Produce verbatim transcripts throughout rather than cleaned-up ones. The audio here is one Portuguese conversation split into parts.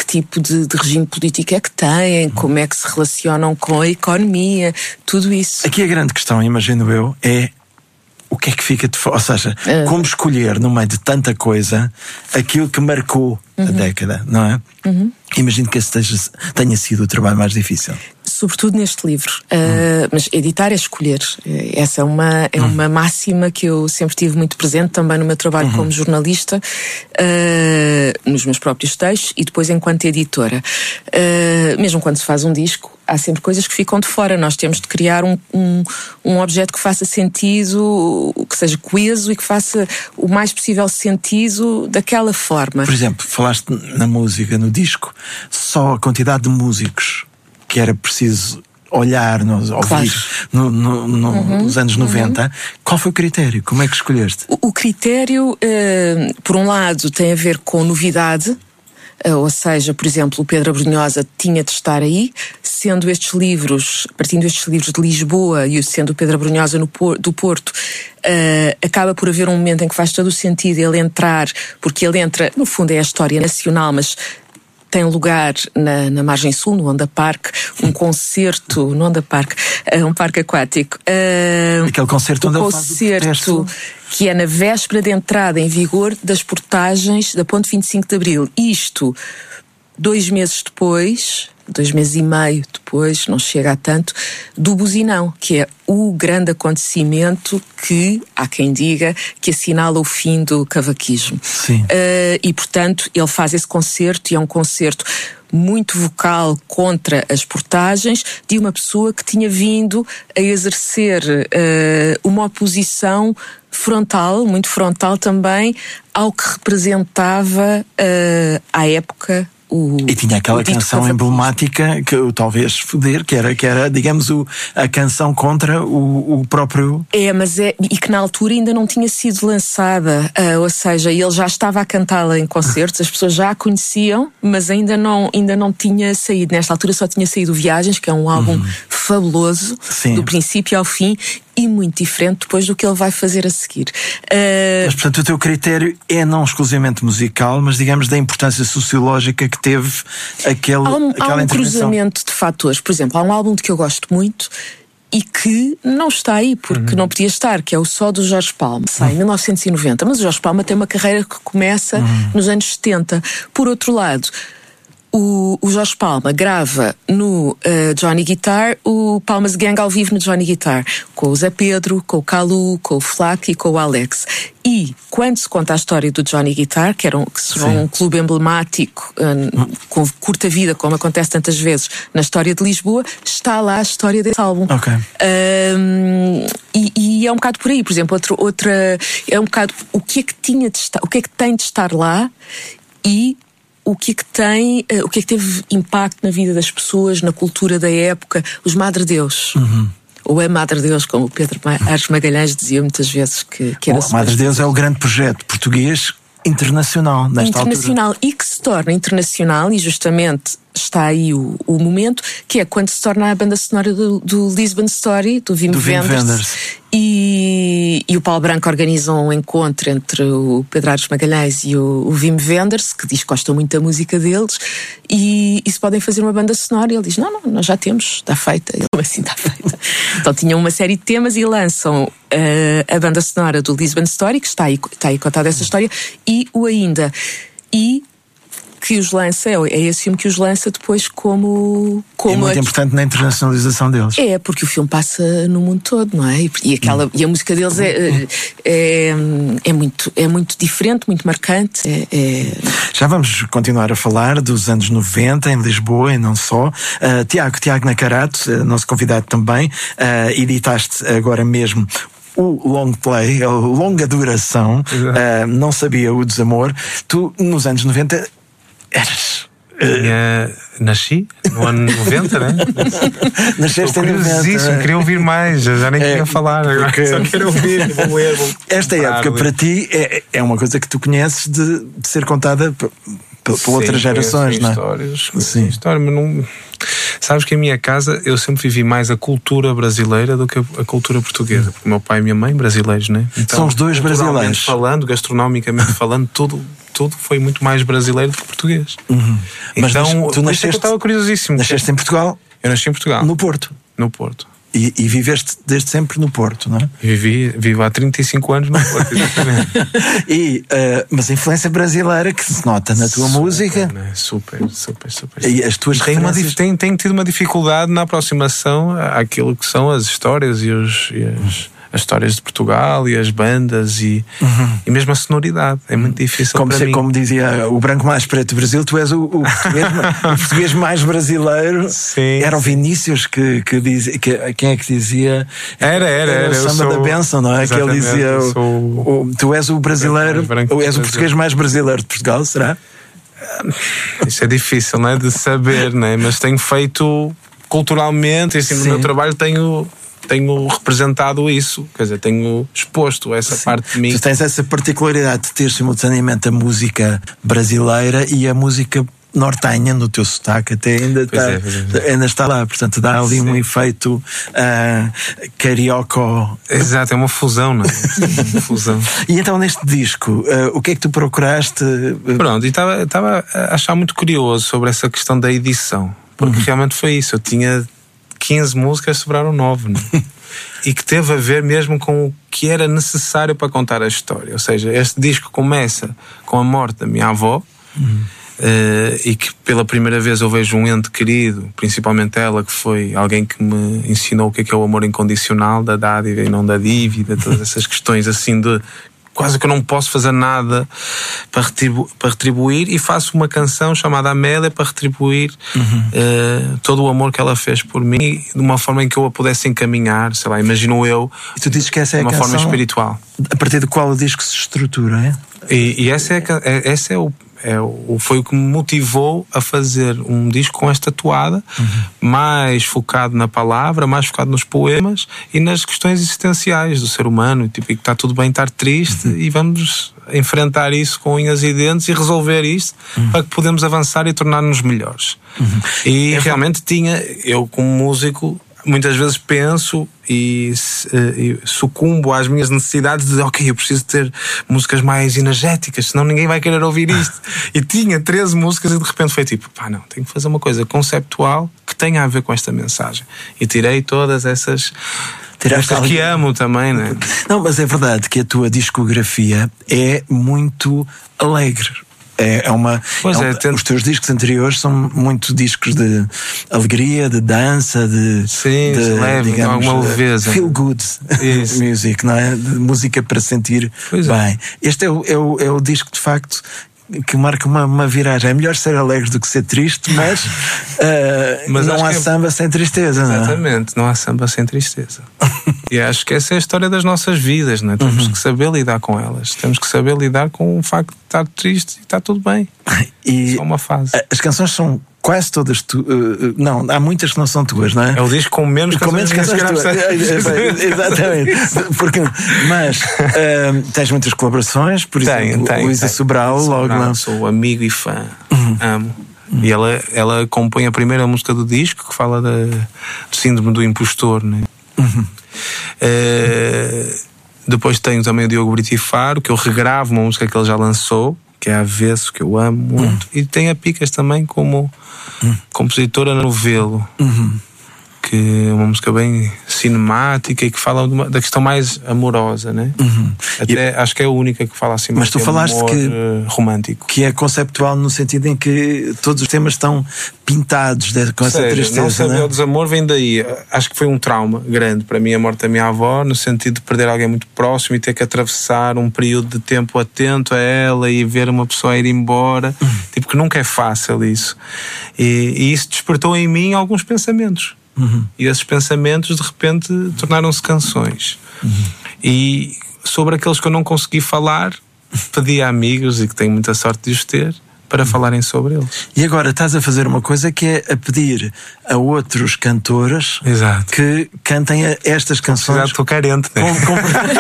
tipo de, de regime político é que têm, como é que se relacionam com a economia, tudo isso. Aqui a grande questão, imagino eu, é o que é que fica de fora, ou seja, uh. como escolher no meio de tanta coisa aquilo que marcou uhum. a década, não é? Uhum. Imagino que esse esteja, tenha sido o trabalho mais difícil. Sobretudo neste livro, uh, hum. mas editar é escolher. Essa é uma, é hum. uma máxima que eu sempre tive muito presente também no meu trabalho uhum. como jornalista, uh, nos meus próprios textos e depois enquanto editora. Uh, mesmo quando se faz um disco, há sempre coisas que ficam de fora. Nós temos de criar um, um, um objeto que faça sentido, que seja coeso e que faça o mais possível sentido daquela forma. Por exemplo, falaste na música, no disco, só a quantidade de músicos que era preciso olhar, nos, ouvir claro. no, no, no, uhum, nos anos noventa. Uhum. Qual foi o critério? Como é que escolheste? O, o critério, uh, por um lado, tem a ver com novidade. Uh, ou seja, por exemplo, o Pedro Abrunhosa tinha de estar aí, sendo estes livros, partindo estes livros de Lisboa e sendo o Pedro Abrunhosa no, do Porto, uh, acaba por haver um momento em que faz todo o sentido ele entrar, porque ele entra, no fundo é a história nacional, mas tem lugar na, na Margem Sul, no Onda Park, um concerto no Onda Park, uh, um parque aquático. Uh, Aquele concerto onde um ele concerto faz o que é na véspera de entrada em vigor das portagens da Ponte vinte e cinco de Abril. Isto, dois meses depois, dois meses e meio depois, não chega a tanto, do Buzinão, que é o grande acontecimento que, há quem diga, que assinala o fim do cavaquismo. Sim. Uh, e, portanto, ele faz esse concerto, e é um concerto muito vocal contra as portagens de uma pessoa que tinha vindo a exercer uh, uma oposição frontal, muito frontal também, ao que representava uh, à época o... E tinha aquela canção emblemática que eu talvez foder, que era, que era digamos, o, a canção contra o, o próprio... É, mas é... E que na altura ainda não tinha sido lançada, uh, ou seja, ele já estava a cantá-la em concertos, as pessoas já a conheciam, mas ainda não, ainda não tinha saído. Nesta altura só tinha saído Viagens, que é um álbum uhum. fabuloso, Sim. do princípio ao fim, e muito diferente depois do que ele vai fazer a seguir. Uh... Mas, portanto, o teu critério é não exclusivamente musical, mas, digamos, da importância sociológica que teve aquele, há um, aquela há um intervenção. cruzamento de fatores. Por exemplo, há um álbum de que eu gosto muito e que não está aí, porque uhum. não podia estar, que é o Só do Jorge Palma. Sai em mil novecentos e noventa, mas o Jorge Palma tem uma carreira que começa uhum. nos anos setenta. Por outro lado, O, o Jorge Palma grava no uh, Johnny Guitar o Palmas Gang ao vivo no Johnny Guitar, com o Zé Pedro, com o Calu, com o Flaco e com o Alex. E quando se conta a história do Johnny Guitar, que era um, que será um clube emblemático, um, com curta vida, como acontece tantas vezes na história de Lisboa, está lá a história desse álbum. Okay. Um, e, e é um bocado por aí. Por exemplo, outra, outra é um bocado o que é que tinha de estar, o que é que tem de estar lá e o que é que tem, uh, o que é que teve impacto na vida das pessoas, na cultura da época, os Madre Deus. Uhum. Ou é Madre Deus, como o Pedro Aires Magalhães dizia muitas vezes que, que era. Bom, Madre Deus é o grande projeto português internacional, nesta internacional, altura. E que se torna internacional, e justamente está aí o, o momento, que é quando se torna a banda sonora do, do Lisbon Story, do Wim Wenders, e, e o Paulo Branco organiza um encontro entre o Pedro Aires Magalhães e o, o Wim Wenders, que diz que gosta muito da música deles, e, e se podem fazer uma banda sonora, e ele diz, não, não, nós já temos, está feita. Ele, como assim está feita? Então tinham uma série de temas e lançam uh, a banda sonora do Lisbon Story, que está aí, está aí contada essa história, e o Ainda. E que os lança, é esse filme que os lança depois como... como é muito aqui. Importante na internacionalização deles. É, porque o filme passa no mundo todo, não é? E, aquela, hum. e a música deles é, é, é, muito, é muito diferente, muito marcante. É, é... Já vamos continuar a falar dos anos noventa em Lisboa e não só. Uh, Tiago, Tiago Nacarato, uh, nosso convidado também, uh, editaste agora mesmo o long play, a longa duração, uh, Não Sabia o Desamor. Tu, nos anos noventa, eras... Tinha... Nasci no ano noventa, né? Nasceste em noventa. Queria ouvir mais, já nem é, queria falar. Porque... Só quero ouvir, vou ler. Vou... Esta parar, época, para ti, é, é uma coisa que tu conheces de, de ser contada por, por Sim, outras gerações, não é? Histórias, Sim. História, mas não... Sabes que em minha casa eu sempre vivi mais a cultura brasileira do que a cultura portuguesa, porque o meu pai e a minha mãe brasileiros, né? Então, são os dois brasileiros. Falando, gastronomicamente falando, tudo, tudo, foi muito mais brasileiro do que português. Uhum. Mas então, tu nasceste, eu estava curiosíssimo. Nasceste em Portugal? Eu nasci em Portugal. No Porto? No Porto. E, e viveste desde sempre no Porto, não é? Vivi, vivo há trinta e cinco anos no Porto, exatamente. e, uh, mas a influência brasileira que se nota na tua super, música. Né? Super, super, super. E as tuas tem referências... Tenho tem tido uma dificuldade na aproximação àquilo que são as histórias e, os, e as... as histórias de Portugal e as bandas e, uhum. e mesmo a sonoridade. É muito difícil como para se, mim. Como dizia o branco mais preto do Brasil, tu és o, o, português, o português mais brasileiro. Sim, era o sim. Vinícius que, que dizia, que, quem é que dizia? Era, era, era. era o samba sou... da benção, não é? Que ele dizia, sou... o, o, tu és o brasileiro, ou és o português mais brasileiro de Portugal, será? Isso é difícil, não é? De saber, não é? Mas tenho feito culturalmente, assim, no meu trabalho tenho... tenho representado isso, quer dizer, tenho exposto essa Sim. parte de mim. Tu tens essa particularidade de ter simultaneamente a música brasileira e a música nortenha no teu sotaque, até ainda está, é, é. ainda está lá, portanto dá ali Sim. um efeito uh, carioca. Exato, é uma fusão, não é? Uma fusão. E então neste disco, uh, o que é que tu procuraste? Pronto, e estava a achar muito curioso sobre essa questão da edição, porque uhum. realmente foi isso, eu tinha quinze músicas, sobraram nove, né? E que teve a ver mesmo com o que era necessário para contar a história. Ou seja, este disco começa com a morte da minha avó, uhum. uh, e que pela primeira vez eu vejo um ente querido, principalmente ela, que foi alguém que me ensinou o que é, que é o amor incondicional, da dádiva e não da dívida, todas essas questões assim de quase que eu não posso fazer nada para, retribu- para retribuir, e faço uma canção chamada Amélia para retribuir uhum. uh, todo o amor que ela fez por mim, de uma forma em que eu a pudesse encaminhar, sei lá, imagino eu, e tu dizes que essa é de uma a forma canção espiritual. A partir do qual o disco se estrutura, é? E, e essa é, é, essa é o É, o, foi o que me motivou a fazer um disco com esta toada, uhum. mais focado na palavra, mais focado nos poemas e nas questões existenciais do ser humano, tipo, que está tudo bem estar triste, uhum. e vamos enfrentar isso com unhas e dentes e resolver isto, uhum. para que podemos avançar e tornar-nos melhores. Uhum. E é realmente tinha, eu como músico, muitas vezes penso e, e sucumbo às minhas necessidades de, ok, eu preciso ter músicas mais energéticas, senão ninguém vai querer ouvir isto. E tinha treze músicas e de repente foi tipo, pá, não, tenho que fazer uma coisa conceptual que tenha a ver com esta mensagem. E tirei todas essas... Estas que amo também, né? Não, mas é verdade que a tua discografia é muito alegre. É, é uma, pois é um, é, tento... Os teus discos anteriores são muito discos de alegria, de dança, de, Sim, de leve, digamos, alguma leveza. Feel good music, não é? De música para sentir pois bem. É. Este é o, é, o, é o disco de facto que marca uma, uma viragem. É melhor ser alegre do que ser triste, mas, uh, mas não há que... samba sem tristeza, não é? Exatamente, não há samba sem tristeza. E acho que essa é a história das nossas vidas, não é? Temos uhum. que saber lidar com elas. Temos que saber lidar com o facto de estar triste e está tudo bem. E é uma fase. As canções são quase todas tu, uh, não, há muitas que não são tuas, não é? É o disco com menos com canções, menos canções tuas. Exatamente. Porque, mas uh, tens muitas colaborações, por exemplo, Luísa Sobral, logo lá. Sou amigo e fã, uhum. amo. Uhum. E ela, ela compõe a primeira música do disco, que fala da, do síndrome do impostor, né? Uhum. Uh, depois tenho também o Diogo Brito e Faro, que eu regravo uma música que ele já lançou, que é Avesso, que eu amo muito. Uhum. E tem a Picas também como uhum. compositora no Velo, uhum. que é uma música bem cinemática e que fala de uma, da questão mais amorosa, né? Uhum. Até e... acho que é a única que fala assim, mas tu falaste amor que, romântico. Que é conceptual no sentido em que todos os temas estão pintados de, com essa seja, tristeza. Não saber né? o desamor vem daí. Acho que foi um trauma grande para mim a morte da minha avó, no sentido de perder alguém muito próximo e ter que atravessar um período de tempo atento a ela e ver uma pessoa ir embora. Uhum. Tipo, que nunca é fácil isso. E, e isso despertou em mim alguns pensamentos. Uhum. E esses pensamentos de repente tornaram-se canções. Uhum. E sobre aqueles que eu não consegui falar, pedi a amigos, e que tenho muita sorte de os ter, para uhum. falarem sobre eles. E agora estás a fazer uma coisa que é a pedir a outros cantores Exato. Que cantem a estas canções. Estou carente, né? Com,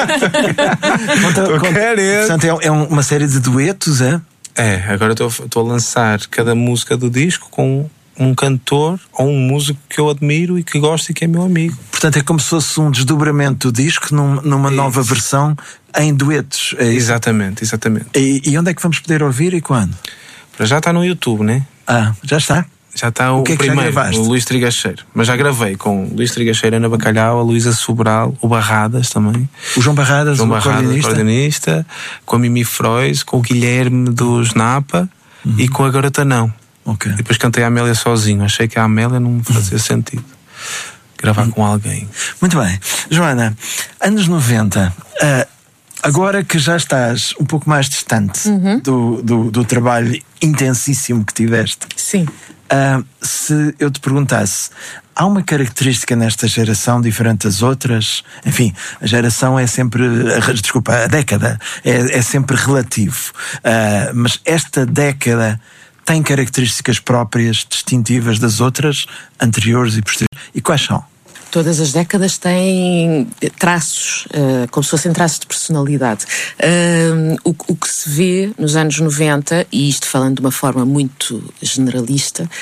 com... Estou carente. Portanto, é, é uma série de duetos, é? É, agora estou a lançar cada música do disco com um cantor ou um músico que eu admiro e que gosto e que é meu amigo. Portanto, é como se fosse um desdobramento do disco num, numa é nova versão em duetos. É exatamente, exatamente. E, e onde é que vamos poder ouvir e quando? Para já está no YouTube, né? Ah, já está? Já está o, o que é que primeiro, o Luís Trigacheiro. Mas já gravei com o Luís Trigacheiro, Ana Bacalhau, a Luísa Sobral, o Barradas também. O João Barradas, João o Barradas, acordeonista. acordeonista. Com a Mimi Frois, com o Guilherme dos Napa uhum. e com a Garota Não. Okay. E depois cantei a Amélia sozinho. Achei que a Amélia não fazia sentido gravar uhum. com alguém. Muito bem. Joana, anos noventa, uh, agora que já estás um pouco mais distante uhum. do, do, do trabalho intensíssimo que tiveste. Sim. Uh, se eu te perguntasse, há uma característica nesta geração diferente das outras? Enfim, a geração é sempre, desculpa, a década é, é sempre relativo, uh, mas esta década tem características próprias, distintivas das outras, anteriores e posteriores. E quais são? Todas as décadas têm traços, uh, como se fossem traços de personalidade. Uh, o, o que se vê nos anos noventa, e isto falando de uma forma muito generalista, uh,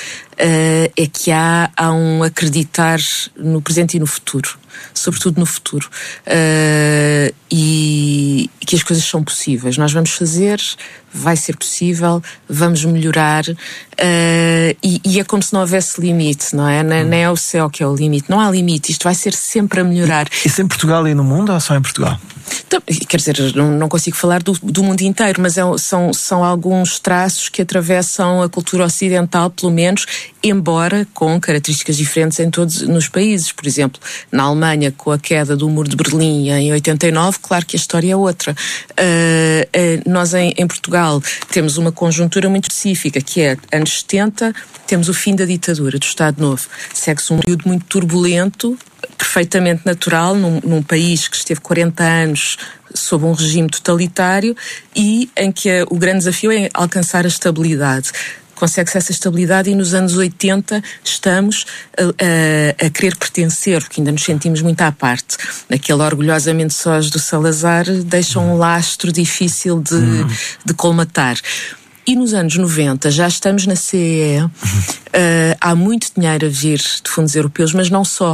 é que há, há um acreditar no presente e no futuro. Sobretudo no futuro. Uh, e que as coisas são possíveis. Nós vamos fazer, vai ser possível, vamos melhorar. Uh, e, e é como se não houvesse limite, não é? Nem, nem é o céu que é o limite. Não há limite. Isto vai ser sempre a melhorar. E, isso em Portugal e no mundo ou só em Portugal? Então, quer dizer, não, não consigo falar do, do mundo inteiro, mas é, são, são alguns traços que atravessam a cultura ocidental, pelo menos, embora com características diferentes em todos nos países. Por exemplo, na Alemanha, com a queda do Muro de Berlim em oitenta e nove, claro que a história é outra. Uh, uh, nós em, em Portugal temos uma conjuntura muito específica, que é anos setenta, temos o fim da ditadura do Estado Novo. Segue-se um período muito turbulento, perfeitamente natural, num, num país que esteve quarenta anos sob um regime totalitário e em que a, o grande desafio é alcançar a estabilidade. Consegue-se essa estabilidade e nos anos oitenta estamos a, a, a querer pertencer, porque ainda nos sentimos muito à parte. Aquele orgulhosamente sós do Salazar deixa um lastro difícil de, hum. de colmatar. E nos anos noventa já estamos na C E E, uh, há muito dinheiro a vir de fundos europeus, mas não só.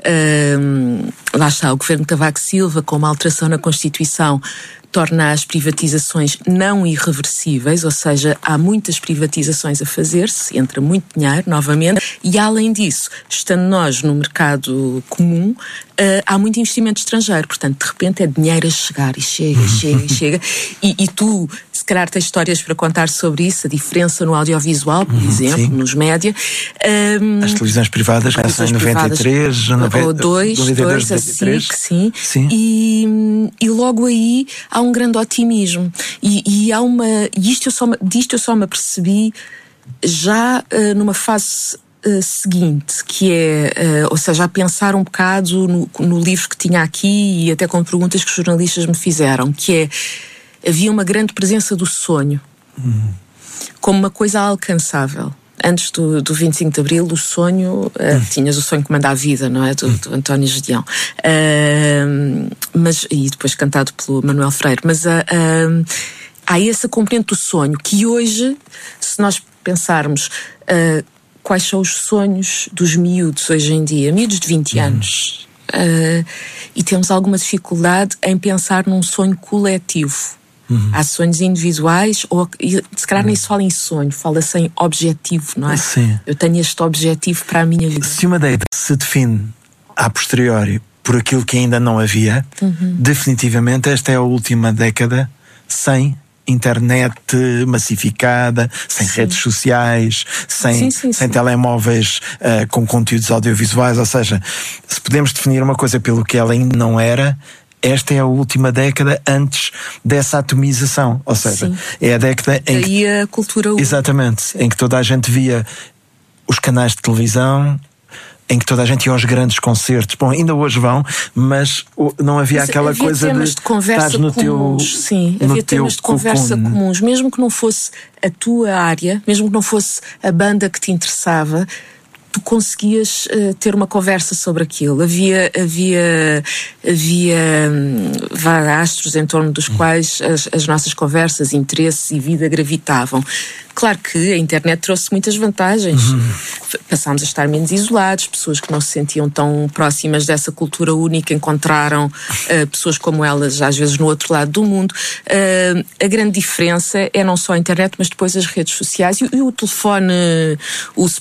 Uh, lá está, o governo de Cavaco Silva, com uma alteração na Constituição, torna as privatizações não irreversíveis, ou seja, há muitas privatizações a fazer-se, entra muito dinheiro, novamente, e além disso, estando nós no mercado comum, uh, há muito investimento estrangeiro, portanto, de repente é dinheiro a chegar, e chega, e chega, e chega, e, e tu, se calhar tens histórias para contar sobre isso, a diferença no audiovisual, por uhum, exemplo, sim. nos média. Um, as televisões privadas começam em noventa e três, ou dois, dois, a S I C, sim, sim. E, e logo aí há um grande otimismo e, e há uma, e isto eu só, disto eu só me apercebi já uh, numa fase uh, seguinte, que é, uh, ou seja, a pensar um bocado no, no livro que tinha aqui e até com perguntas que os jornalistas me fizeram, que é, havia uma grande presença do sonho hum. como uma coisa alcançável. Antes do, do vinte e cinco de Abril, o sonho, uh, hum. tinhas o sonho que manda a vida, não é? Do, do António Gedeão. Uh, mas, e depois cantado pelo Manuel Freire. Mas uh, uh, há essa componente do sonho, que hoje, se nós pensarmos uh, quais são os sonhos dos miúdos hoje em dia, miúdos de vinte hum. anos, uh, e temos alguma dificuldade em pensar num sonho coletivo. Uhum. Há sonhos individuais, ou se calhar nem se fala em sonho, fala-se em objetivo, não é? Sim. Eu tenho este objetivo para a minha vida. Se uma década se define a posteriori por aquilo que ainda não havia, uhum. definitivamente esta é a última década sem internet massificada, sem sim. redes sociais, sem, sim, sim, sem sim. telemóveis uh, com conteúdos audiovisuais, ou seja, se podemos definir uma coisa pelo que ela ainda não era, esta é a última década antes dessa atomização, ou seja, sim. é a década em que... Daí a cultura... Exatamente, sim. em que toda a gente via os canais de televisão, em que toda a gente ia aos grandes concertos. Bom, ainda hoje vão, mas não havia mas aquela havia coisa temas de, de conversa no comuns, teu, sim, havia temas de conversa cocune. comuns, mesmo que não fosse a tua área, mesmo que não fosse a banda que te interessava, tu conseguias uh, ter uma conversa sobre aquilo. Havia, havia, havia um, astros em torno dos quais as, as nossas conversas, interesses e vida gravitavam. Claro que a internet trouxe muitas vantagens. Uhum. Passámos a estar menos isolados, pessoas que não se sentiam tão próximas dessa cultura única encontraram uh, pessoas como elas, às vezes no outro lado do mundo. Uh, a grande diferença é não só a internet, mas depois as redes sociais e, e o telefone, o